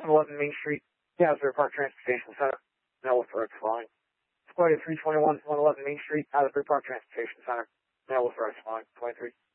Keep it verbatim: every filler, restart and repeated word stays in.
one eleven Main Street, Asbury Park Transportation Center, Network Road flying. Squad three twenty-one, one eleven Main Street, Asbury Park Transportation Center, Network Road flying, twenty-three.